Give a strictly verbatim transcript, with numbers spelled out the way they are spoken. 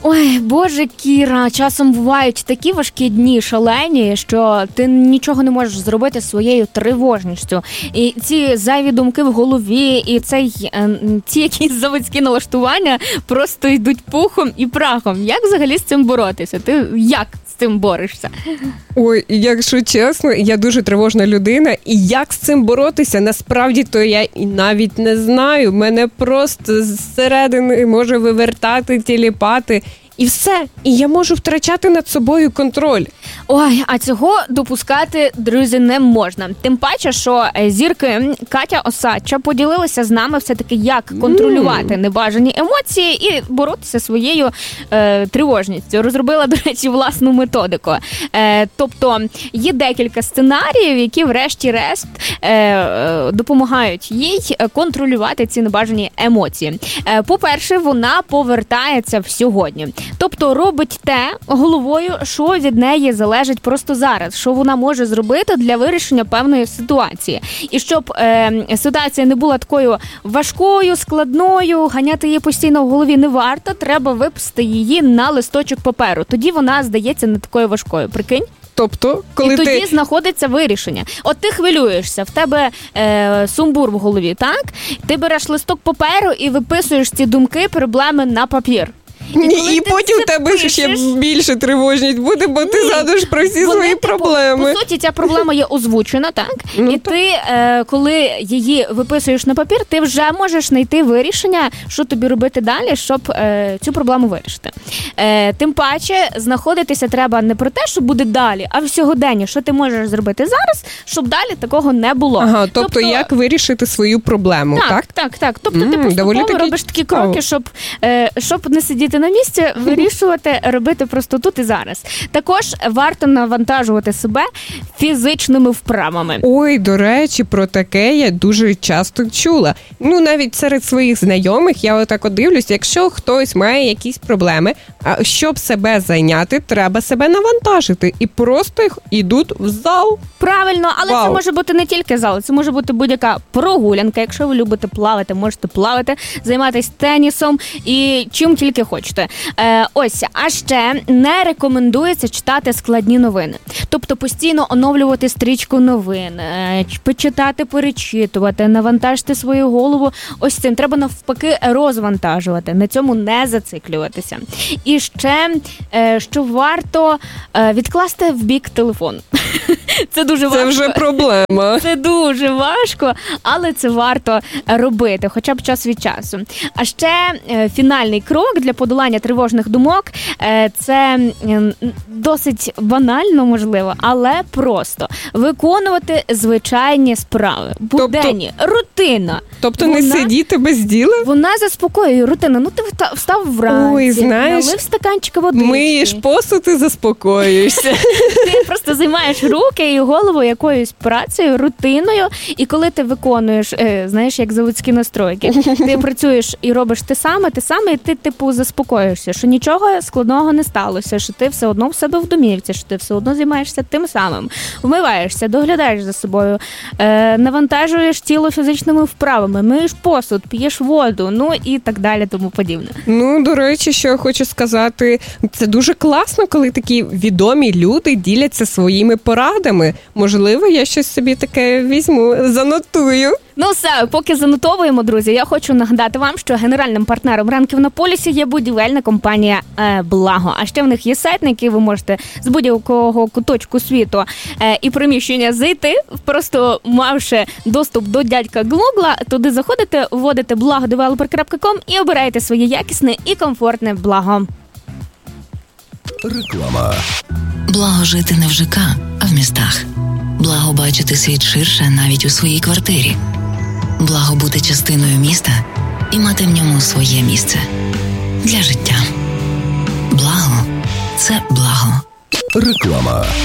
Ой, Боже, Кіра, часом бувають такі важкі дні, шалені, що ти нічого не можеш зробити своєю тривожністю. І ці зайві думки в голові, і цей, ці якісь заводські налаштування просто йдуть пухом і прахом. Як взагалі з цим боротися? Ти як з цим борешся? Ой, якщо чесно, я дуже тривожна людина, і як з цим боротися, насправді, то я і навіть не знаю. Мене просто зсередини може вивертати, тіліпати. І все. І я можу втрачати над собою контроль. Ой, а цього допускати, друзі, не можна. Тим паче, що зірки Катя Осадча поділилися з нами все-таки, як контролювати mm. небажані емоції і боротися своєю е, тривожністю. Розробила, до речі, власну методику. Е, тобто, є декілька сценаріїв, які врешті-решт е, допомагають їй контролювати ці небажані емоції. Е, по-перше, вона повертається в сьогодні. Тобто робить те головою, що від неї залежить просто зараз, що вона може зробити для вирішення певної ситуації. І щоб е, ситуація не була такою важкою, складною, ганяти її постійно в голові не варто, треба виписати її на листочок паперу. Тоді вона здається не такою важкою. Прикинь? Тобто, коли і тоді ти... знаходиться вирішення. От ти хвилюєшся, в тебе е, сумбур в голові, так? Ти береш листок паперу і виписуєш ці думки, проблеми на папір. І, і потім в тебе пишеш, ще більше тривожність буде, бо ні, ти згадуєш про всі свої типу, проблеми. По суті, ця проблема є озвучена, так? Ну, і так. ти, е, коли її виписуєш на папір, ти вже можеш знайти вирішення, що тобі робити далі, щоб е, цю проблему вирішити. Е, тим паче, знаходитися треба не про те, що буде далі, а в сьогоденні, що ти можеш зробити зараз, щоб далі такого не було. Ага, тобто, тобто як вирішити свою проблему, так? Так, так, так. Тобто mm, ти поступово таки... робиш такі кроки, щоб, е, щоб не сидіти на місці, вирішувати, робити просто тут і зараз. Також варто навантажувати себе фізичними вправами. Ой, до речі, про таке я дуже часто чула. Ну, навіть серед своїх знайомих я отак от дивлюсь, якщо хтось має якісь проблеми, щоб себе зайняти, треба себе навантажити. І просто йдуть в зал. Правильно, але Вау. Це може бути не тільки зал, це може бути будь-яка прогулянка. Якщо ви любите плавати, можете плавати, займатися тенісом і чим тільки хочете. Е, ось, а ще не рекомендується читати складні новини. Тобто постійно оновлювати стрічку новин, е, почитати, перечитувати, навантажити свою голову. Ось цим треба навпаки розвантажувати, на цьому не зациклюватися. І ще, е, що варто е, відкласти в бік телефон. Це дуже важко. Це вже проблема. Це дуже важко, але це варто робити, хоча б час від часу. А ще е, фінальний крок для подолання тривожних думок е, – це е, досить банально, можливо, але просто виконувати звичайні справи. Буденні, тобто, рутина. Тобто вона, не сидіти без діла? Вона заспокоює рутину. Ну, ти встав вранці, Ой, знаєш, налив стаканчика водички. Миєш посуд і заспокоюєшся. Ти просто займаєш руки і голову якоюсь працею, рутиною, і коли ти виконуєш, е, знаєш, як заводські настройки, ти працюєш і робиш те саме, те саме, і ти, типу, заспокоюєшся, що нічого складного не сталося, що ти все одно в себе в домівці, що ти все одно займаєшся тим самим. Вмиваєшся, доглядаєш за собою, е, навантажуєш тіло фізичними вправами, миєш посуд, п'єш воду, ну і так далі, тому подібне. Ну, до речі, що я хочу сказати, це дуже класно, коли такі відомі люди діляться своїми порадами. Можливо, я щось собі таке візьму, занотую. Ну все, поки занотовуємо, друзі, я хочу нагадати вам, що генеральним партнером «Ранків на полюсі» є будівельна компанія е, «Благо». А ще в них є сайт, на який ви можете з будь-якого куточку світу е, і приміщення зайти, просто мавши доступ до дядька Гугла, туди заходите, вводите благо девелопер крапка ком і обираєте своє якісне і комфортне благо. Реклама. Благо жити не в ЖК, а в містах. Благо бачити світ ширше навіть у своїй квартирі. Благо бути частиною міста і мати в ньому своє місце. Для життя. Благо – це благо. Реклама.